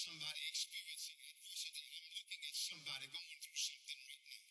somebody experiencing adversity. I'm looking at somebody going through something right now.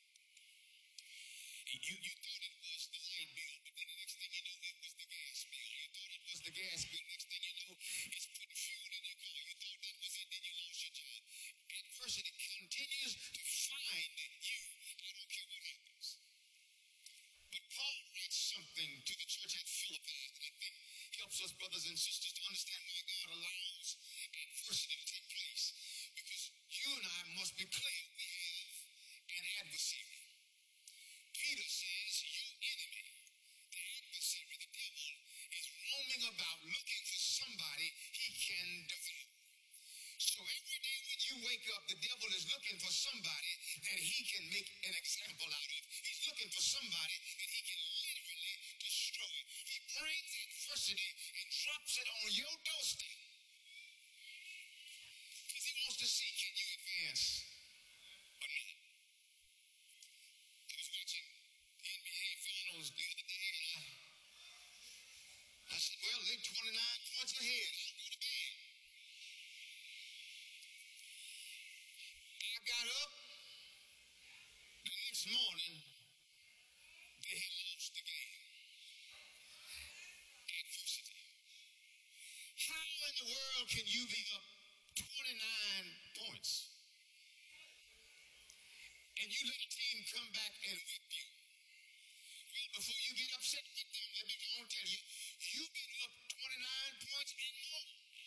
You thought it was the light bill, but then the next thing you know, it was the gas bill. You thought it was the gas bill. Next thing you know, it's putting fuel in your car. You thought that was it, then you lost your job. Adversity continues to find you. I don't care what happens. But Paul writes something to the church at Philippi that I think helps us, brothers and sisters, to understand why God allows adversity to take place. Because you and I must be clear, we have an adversary. Peter says, your enemy, the adversary, the devil, is roaming about looking for somebody he can devour. So every day when you wake up, the devil is looking for somebody that he can make an example out of. He's looking for somebody that he can literally destroy. He brings adversity and drops it on your doorstep. Because he wants to see, can you advance or not? I was watching the NBA finals the other day, and I said, well, they're 29 points ahead. I'll go to bed. I got up the next morning, they had lost the game. Adversity. How in the world can you be up 29 points and you let a team come back and whip you? Well, before you get upset with them, let me go and tell you, you've been up 29 points and more.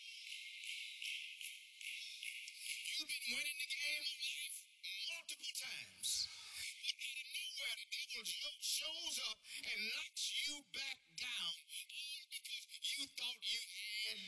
You've been winning the game of life multiple times. But out of nowhere, the devil shows up and knocks you back down, all because you thought you had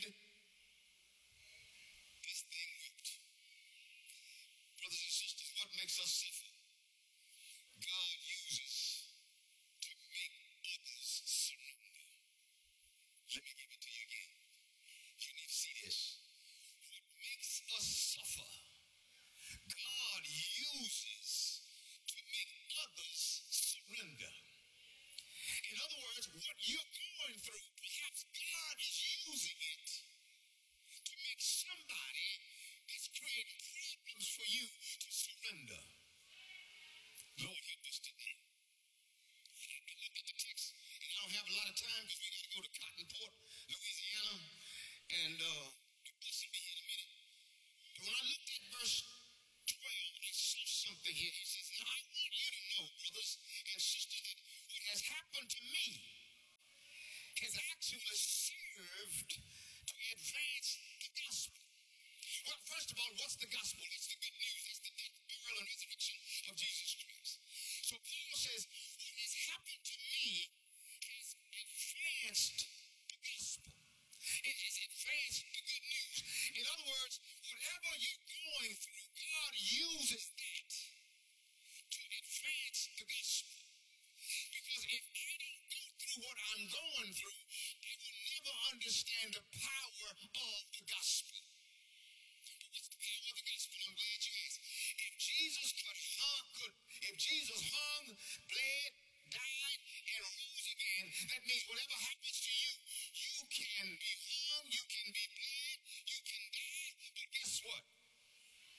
this thing whipped. Brothers and sisters, what makes us suffer? God uses to make others surrender. Let me give it to you again. You need to see this. What makes us suffer, God uses to make others surrender. In other words, what you're going through, perhaps God is using it to make somebody that's creating problems for you to surrender. Lord, help us today. I looked at the text, and I don't have a lot of time because we got to go to Cottonport, Louisiana, and the bus will be here in a minute. But when I looked at verse 12, I saw something here. He says, now I want you to know, brothers and sisters, that what has happened to me has actually served to advance the gospel. Well, first of all, what's the gospel? It's the good news. It's the death, burial, and resurrection of Jesus Christ. So Paul says, what has happened to me has advanced the gospel. It has advanced the good news. In other words, whatever you're going through, God uses that to advance the gospel. Because if I don't go through what I'm going through, I will never understand the power of the gospel. What's the power of the gospel? I'm glad you asked. If Jesus hung, bled, died, and rose again, that means whatever happens to you, you can be hung, you can be